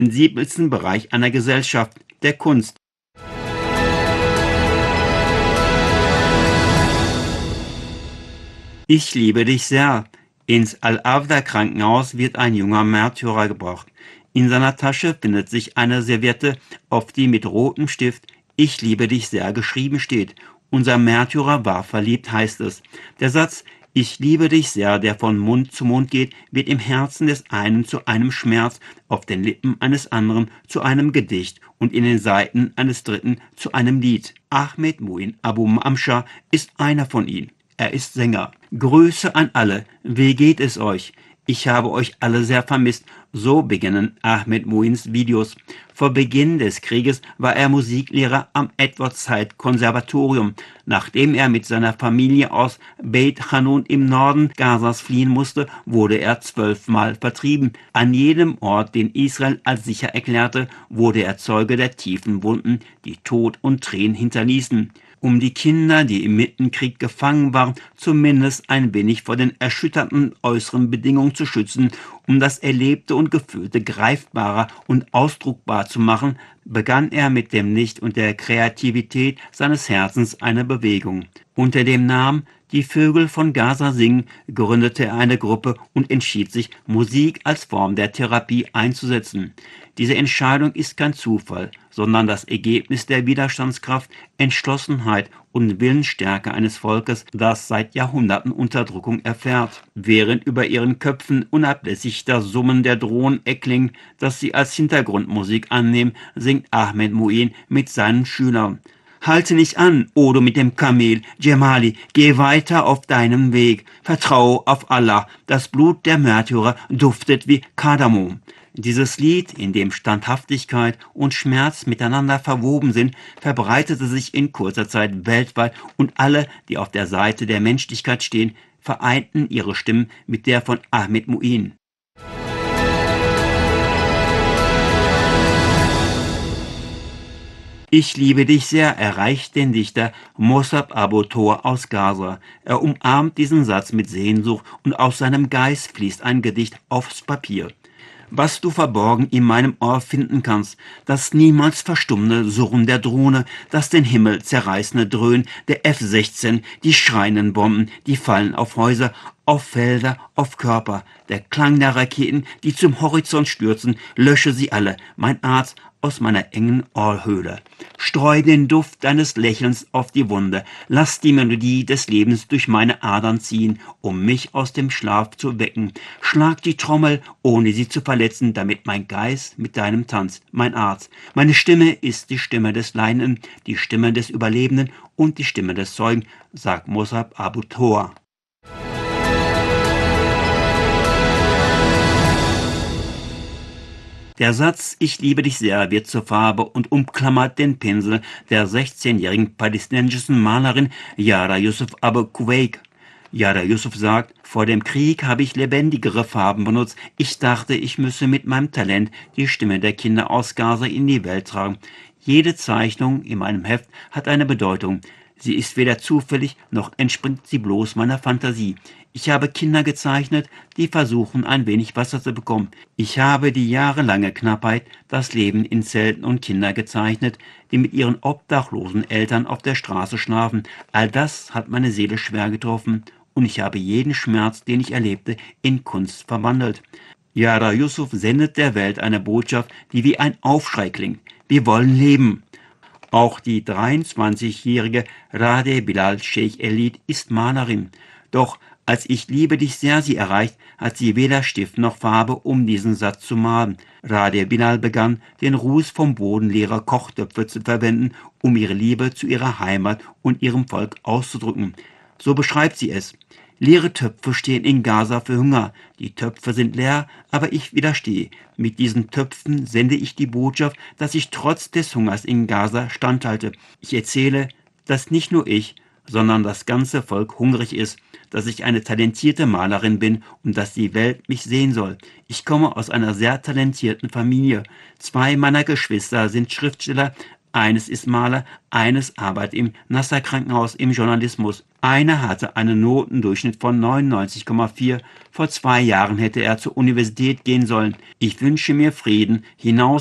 sensibelsten Bereich einer Gesellschaft, der Kunst. Ich liebe dich sehr. Ins Al-Avda-Krankenhaus wird ein junger Märtyrer gebracht. In seiner Tasche findet sich eine Serviette, auf die mit rotem Stift »Ich liebe dich sehr« geschrieben steht. Unser Märtyrer war verliebt, heißt es. Der Satz »Ich liebe dich sehr«, der von Mund zu Mund geht, wird im Herzen des einen zu einem Schmerz, auf den Lippen eines anderen zu einem Gedicht und in den Seiten eines dritten zu einem Lied. Ahmed Muin Abu Mamsha ist einer von ihnen. Er ist Sänger. Grüße an alle. Wie geht es euch? Ich habe euch alle sehr vermisst. So beginnen Ahmed Muins Videos. Vor Beginn des Krieges war er Musiklehrer am Edward Said Konservatorium. Nachdem er mit seiner Familie aus Beit Hanun im Norden Gazas fliehen musste, wurde er 12-mal vertrieben. An jedem Ort, den Israel als sicher erklärte, wurde er Zeuge der tiefen Wunden, die Tod und Tränen hinterließen. Um die Kinder, die im Mittenkrieg gefangen waren, zumindest ein wenig vor den erschütternden äußeren Bedingungen zu schützen, um das Erlebte und Gefühlte greifbarer und ausdruckbar zu machen, begann er mit dem Licht und der Kreativität seines Herzens eine Bewegung. Unter dem Namen »Die Vögel von Gaza singen« gründete er eine Gruppe und entschied sich, Musik als Form der Therapie einzusetzen. Diese Entscheidung ist kein Zufall, sondern das Ergebnis der Widerstandskraft, Entschlossenheit und Willensstärke eines Volkes, das seit Jahrhunderten Unterdrückung erfährt. Während über ihren Köpfen unablässig das Summen der Drohnen erklingt, das sie als Hintergrundmusik annehmen, singt Ahmed Muin mit seinen Schülern. Halte nicht an, o du mit dem Kamel, Djemali, geh weiter auf deinem Weg, vertraue auf Allah, das Blut der Märtyrer duftet wie Kardamom. Dieses Lied, in dem Standhaftigkeit und Schmerz miteinander verwoben sind, verbreitete sich in kurzer Zeit weltweit und alle, die auf der Seite der Menschlichkeit stehen, vereinten ihre Stimmen mit der von Ahmed Muin. Ich liebe dich sehr erreicht den Dichter Mossab Abu Tor aus Gaza. Er umarmt diesen Satz mit Sehnsucht und aus seinem Geist fließt ein Gedicht aufs Papier. Was du verborgen in meinem Ohr finden kannst, das niemals verstummende Surren der Drohne, das den Himmel zerreißende Dröhnen der F-16, die schreienden Bomben, die fallen auf Häuser, auf Felder, auf Körper, der Klang der Raketen, die zum Horizont stürzen, lösche sie alle, mein Arzt, aus meiner engen Ohrhöhle. Streu den Duft deines Lächelns auf die Wunde, lass die Melodie des Lebens durch meine Adern ziehen, um mich aus dem Schlaf zu wecken. Schlag die Trommel, ohne sie zu verletzen, damit mein Geist mit deinem tanzt, mein Arzt. Meine Stimme ist die Stimme des Leidenden, die Stimme des Überlebenden und die Stimme des Zeugen, sagt Mossab Abu Tor. Der Satz »Ich liebe dich sehr« wird zur Farbe und umklammert den Pinsel der 16-jährigen palästinensischen Malerin Yara Yusuf Abu Kuwait. Yara Yusuf sagt, vor dem Krieg habe ich lebendigere Farben benutzt. Ich dachte, ich müsse mit meinem Talent die Stimme der Kinder aus Gaza in die Welt tragen. Jede Zeichnung in meinem Heft hat eine Bedeutung. Sie ist weder zufällig, noch entspringt sie bloß meiner Fantasie. Ich habe Kinder gezeichnet, die versuchen, ein wenig Wasser zu bekommen. Ich habe die jahrelange Knappheit, das Leben in Zelten und Kinder gezeichnet, die mit ihren obdachlosen Eltern auf der Straße schlafen. All das hat meine Seele schwer getroffen und ich habe jeden Schmerz, den ich erlebte, in Kunst verwandelt. Yara Yusuf sendet der Welt eine Botschaft, die wie ein Aufschrei klingt. Wir wollen leben. Auch die 23-jährige Radeh Bilal Sheikh Elid ist Malerin. Doch als »Ich liebe dich sehr« sie erreicht, hat sie weder Stift noch Farbe, um diesen Satz zu malen. Radeh Bilal begann, den Ruß vom Boden leerer Kochtöpfe zu verwenden, um ihre Liebe zu ihrer Heimat und ihrem Volk auszudrücken. So beschreibt sie es. Leere Töpfe stehen in Gaza für Hunger. Die Töpfe sind leer, aber ich widerstehe. Mit diesen Töpfen sende ich die Botschaft, dass ich trotz des Hungers in Gaza standhalte. Ich erzähle, dass nicht nur ich, sondern das ganze Volk hungrig ist, dass ich eine talentierte Malerin bin und dass die Welt mich sehen soll. Ich komme aus einer sehr talentierten Familie. 2 meiner Geschwister sind Schriftsteller, Eines ist Maler, eines arbeitet im Nassau-Krankenhaus im Journalismus. Einer hatte einen Notendurchschnitt von 99,4. Vor 2 Jahren hätte er zur Universität gehen sollen. Ich wünsche mir Frieden hinaus